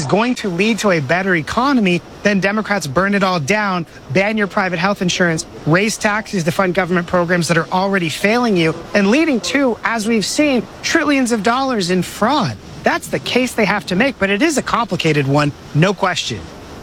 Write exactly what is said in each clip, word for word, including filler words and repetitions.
is going to lead to a better economy, then Democrats burn it all down, ban your private health insurance, raise taxes to fund government programs that are already failing you, and leading to, as we've seen, trillions of dollars in fraud. That's the case they have to make, but it is a complicated one, no question.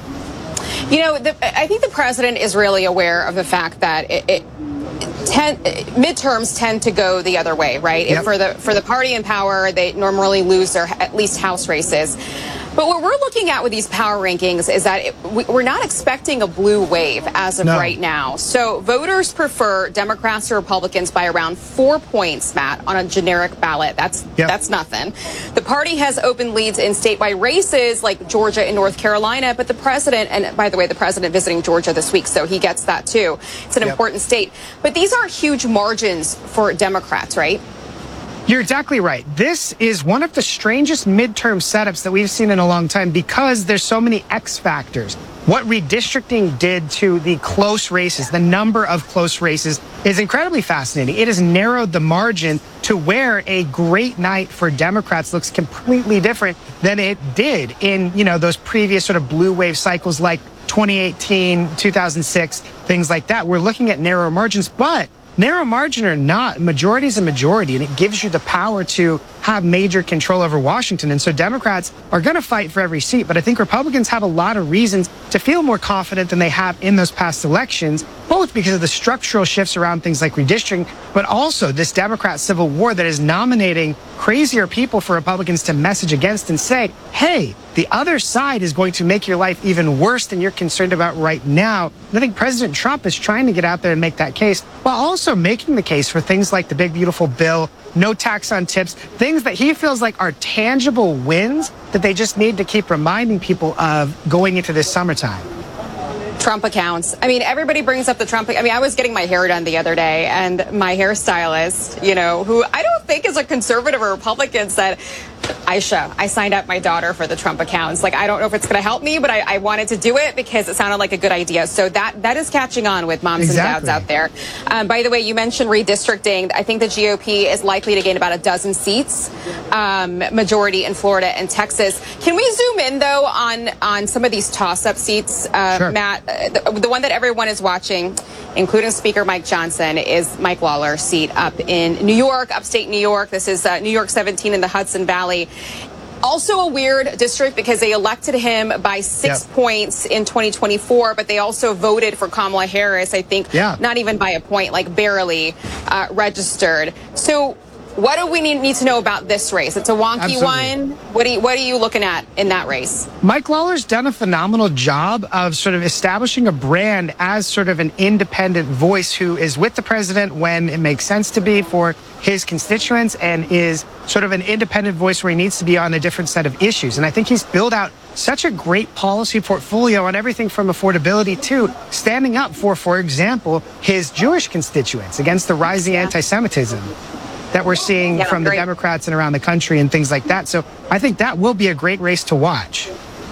You know, the, I think the president is really aware of the fact that it, it ten, midterms tend to go the other way, right? Yep. If for the for the party in power, they normally lose their at least House races. But what we're looking at with these power rankings is that it, we, we're not expecting a blue wave as of no. right now. So voters prefer Democrats or Republicans by around four points, Matt, on a generic ballot. That's yep. that's nothing. The party has open leads in statewide races like Georgia and North Carolina, but the president, and by the way, the president visiting Georgia this week, so he gets that too. It's an yep. important state. But these aren't huge margins for Democrats, right? You're exactly right. This is one of the strangest midterm setups that we've seen in a long time because there's so many X factors. What redistricting did to the close races, the number of close races, is incredibly fascinating. It has narrowed the margin to where a great night for Democrats looks completely different than it did in, you know, those previous sort of blue wave cycles like twenty eighteen, two thousand six, things like that. We're looking at narrow margins, but narrow margin or not, majority is a majority, and it gives you the power to have major control over Washington. And so Democrats are going to fight for every seat, but I think Republicans have a lot of reasons to feel more confident than they have in those past elections, both because of the structural shifts around things like redistricting, but also this Democrat civil war that is nominating crazier people for Republicans to message against and say, hey, the other side is going to make your life even worse than you're concerned about right now. And I think President Trump is trying to get out there and make that case, while also making the case for things like the big, beautiful bill, no tax on tips, things that he feels like are tangible wins that they just need to keep reminding people of going into this summertime. Trump accounts. I mean, everybody brings up the Trump. I mean, I was getting my hair done the other day, and my hairstylist, you know, who I don't think is a conservative or Republican, said, Aisha, I signed up my daughter for the Trump accounts. Like, I don't know if it's going to help me, but I, I wanted to do it because it sounded like a good idea. So that that is catching on with moms exactly. and dads out there. Um, by the way, you mentioned redistricting. I think the G O P is likely to gain about a dozen seats, um, majority in Florida and Texas. Can we zoom in, though, on, on some of these toss-up seats, uh, sure. Matt? The, the one that everyone is watching, including Speaker Mike Johnson, is Mike Lawler's seat up in New York, upstate New York. This is uh, New York seventeen in the Hudson Valley. Also a weird district because they elected him by six yep. points in twenty twenty-four, but they also voted for Kamala Harris, I think, yeah. not even by a point, like barely uh, registered. So what do we need, need to know about this race? It's a wonky Absolutely. one. What, do you, what are you looking at in that race? Mike Lawler's done a phenomenal job of sort of establishing a brand as sort of an independent voice who is with the president when it makes sense to be for his constituents and is sort of an independent voice where he needs to be on a different set of issues. And I think he's built out such a great policy portfolio on everything from affordability to standing up for, for example, his Jewish constituents against the rising yeah. anti-Semitism that we're seeing yeah, from great. the Democrats and around the country and things like that. So I think that will be a great race to watch.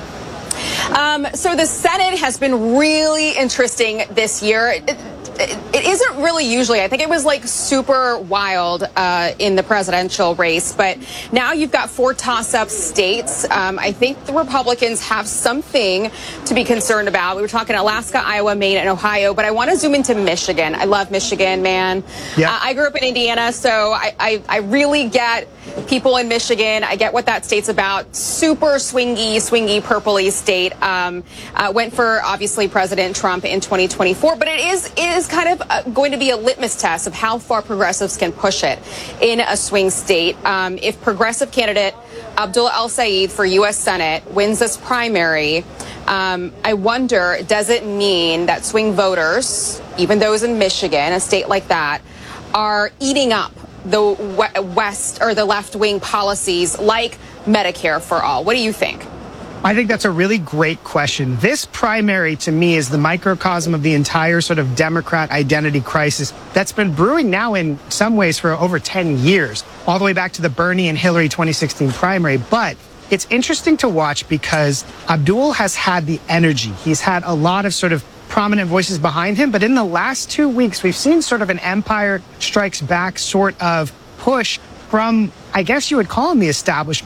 Um, so the Senate has been really interesting this year. It, it, it isn't really usually. I think it was like super wild uh, in the presidential race. But now you've got four toss-up states. Um, I think the Republicans have something to be concerned about. We were talking Alaska, Iowa, Maine, and Ohio. But I want to zoom into Michigan. I love Michigan, man. Yeah. Uh, I grew up in Indiana, so I, I, I really get people in Michigan. I get what that state's about. Super swingy, swingy, purpley state. Um, uh, went for, obviously, President Trump in twenty twenty-four. But it is, it is kind of uh, going to be a litmus test of how far progressives can push it in a swing state. Um, if progressive candidate Abdullah El-Sayed for U S Senate wins this primary, um, I wonder, does it mean that swing voters, even those in Michigan, a state like that, are eating up the West or the left-wing policies like Medicare for all? What do you think? I think that's a really great question. This primary, to me, is the microcosm of the entire sort of Democrat identity crisis that's been brewing now in some ways for over ten years, all the way back to the Bernie and Hillary twenty sixteen primary. But it's interesting to watch because Abdul has had the energy. He's had a lot of sort of prominent voices behind him. But in the last two weeks, we've seen sort of an Empire Strikes Back sort of push from, I guess you would call him the establishment,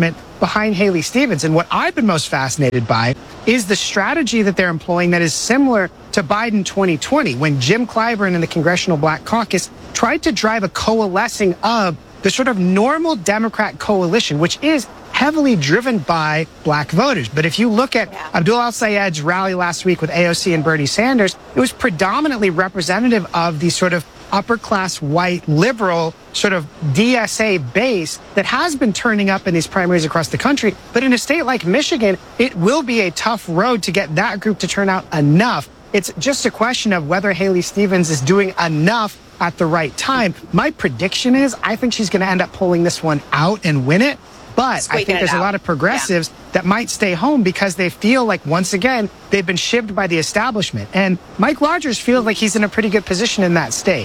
behind Haley Stevens. And what I've been most fascinated by is the strategy that they're employing that is similar to Biden twenty twenty, when Jim Clyburn and the Congressional Black Caucus tried to drive a coalescing of the sort of normal Democrat coalition, which is heavily driven by black voters. But if you look at Yeah. Abdul al-Sayed's rally last week with A O C and Bernie Sanders, it was predominantly representative of the sort of upper class white liberal sort of D S A base that has been turning up in these primaries across the country. But in a state like Michigan, it will be a tough road to get that group to turn out enough. It's just a question of whether Haley Stevens is doing enough at the right time. My prediction is I think she's going to end up pulling this one out and win it. But I Squeaking think it there's a out. lot of progressives that might stay home because they feel like, once again, they've been shivved by the establishment. And Mike Rogers feels like he's in a pretty good position in that state.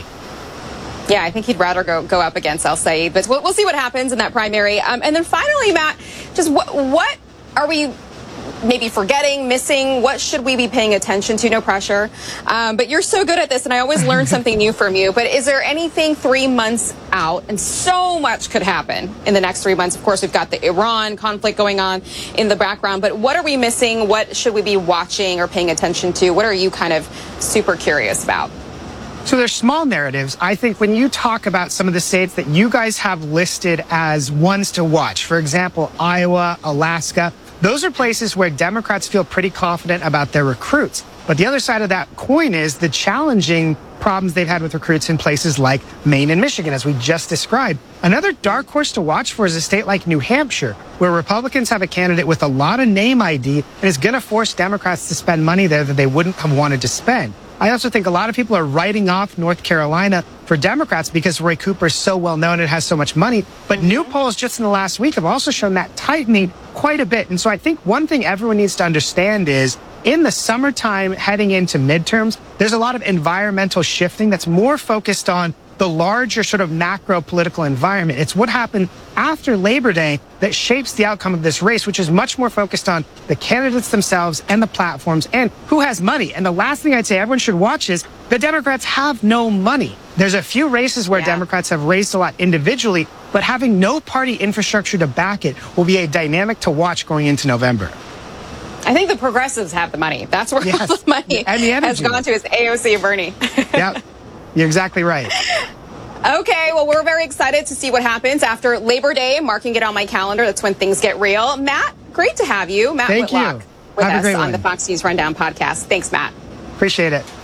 Yeah, I think he'd rather go go up against al-Sayed, but we'll, we'll see what happens in that primary. Um, and then finally, Matt, just what, what are we maybe forgetting, missing? What should we be paying attention to? No pressure. Um, but you're so good at this, and I always learn something new from you. But is there anything three months out, and so much could happen in the next three months? Of course, we've got the Iran conflict going on in the background, but what are we missing? What should we be watching or paying attention to? What are you kind of super curious about? So there's small narratives. I think when you talk about some of the states that you guys have listed as ones to watch, for example, Iowa, Alaska, those are places where Democrats feel pretty confident about their recruits. But the other side of that coin is the challenging problems they've had with recruits in places like Maine and Michigan, as we just described. Another dark horse to watch for is a state like New Hampshire, where Republicans have a candidate with a lot of name I D and is going to force Democrats to spend money there that they wouldn't have wanted to spend. I also think a lot of people are writing off North Carolina for Democrats because Roy Cooper is so well known and has so much money. But new polls just in the last week have also shown that tightening quite a bit. And so I think one thing everyone needs to understand is in the summertime heading into midterms, there's a lot of environmental shifting that's more focused on the larger sort of macro political environment. It's what happened after Labor Day that shapes the outcome of this race, which is much more focused on the candidates themselves and the platforms and who has money. And the last thing I'd say everyone should watch is the Democrats have no money. There's a few races where Yeah. Democrats have raised a lot individually, but having no party infrastructure to back it will be a dynamic to watch going into November. I think the progressives have the money. That's where Yes. all the money And the has energy. gone to is A O C and Bernie. Yep, you're exactly right. Okay, well, we're very excited to see what happens after Labor Day, marking it on my calendar. That's when things get real. Matt, great to have you. Matt Thank you. Whitlock with Have a us great on one. the Fox News Rundown podcast. Thanks, Matt. Appreciate it.